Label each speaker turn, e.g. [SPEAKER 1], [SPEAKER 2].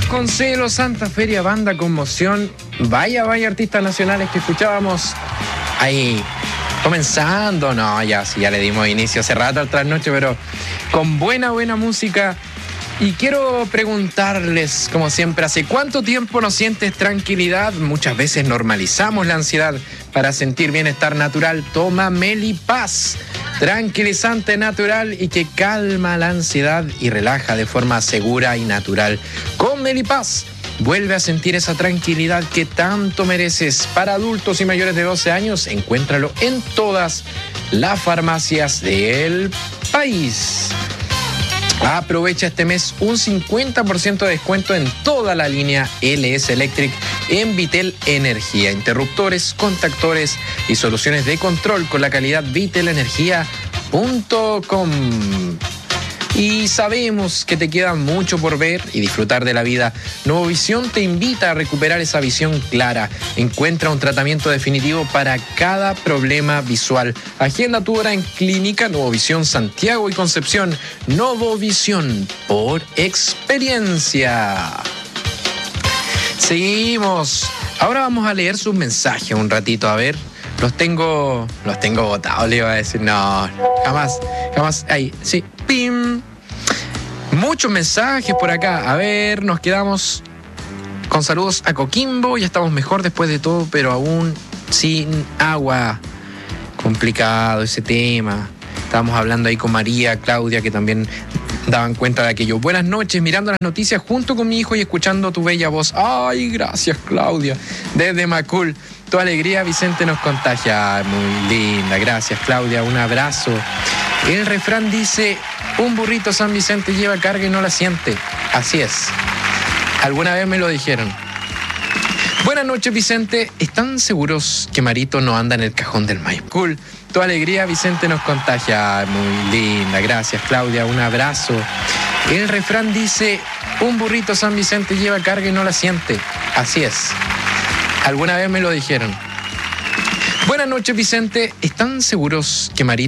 [SPEAKER 1] Vasconcelos, Santa Feria, Banda Conmoción. Vaya artistas nacionales que escuchábamos ahí comenzando. No, ya le dimos inicio hace rato al trasnoche, pero con buena música. Y quiero preguntarles, como siempre, ¿hace cuánto tiempo no sientes tranquilidad? Muchas veces normalizamos la ansiedad. Para sentir bienestar natural, toma Melipaz, tranquilizante natural y que calma la ansiedad y relaja de forma segura y natural. Con Melipaz, vuelve a sentir esa tranquilidad que tanto mereces. Para adultos y mayores de 12 años, encuéntralo en todas las farmacias del país. Aprovecha este mes un 50% de descuento en toda la línea LS Electric en Vitel Energía. Interruptores, contactores y soluciones de control con la calidad vitelenergia.com. Y sabemos que te queda mucho por ver y disfrutar de la vida. Nuevovisión te invita a recuperar esa visión clara. Encuentra un tratamiento definitivo para cada problema visual. Agenda tu hora en Clínica Nuevovisión Santiago y Concepción. Nuevovisión por experiencia. Seguimos. Ahora vamos a leer sus mensajes un ratito. A ver, los tengo botados, le iba a decir. No, jamás. Ahí, sí. ¡Pim! Muchos mensajes por acá. A ver, nos quedamos con saludos a Coquimbo. Ya estamos mejor después de todo, pero aún sin agua. Complicado ese tema. Estábamos hablando ahí con María, Claudia, que también daban cuenta de aquello. Buenas noches, mirando las noticias junto con mi hijo y escuchando tu bella voz. Ay, gracias, Claudia. Desde Macul. Tu alegría, Vicente, nos contagia. Muy linda. Gracias, Claudia. Un abrazo. El refrán dice: un burrito San Vicente lleva carga y no la siente. Así es. Alguna vez me lo dijeron. Buenas noches, Vicente. ¿Están seguros que Marito no anda en el cajón del maíz? Cool. Tu alegría, Vicente, nos contagia. Muy linda. Gracias, Claudia. Un abrazo. El refrán dice: un burrito San Vicente lleva carga y no la siente. Así es. Alguna vez me lo dijeron. Buenas noches, Vicente. ¿Están seguros que Marito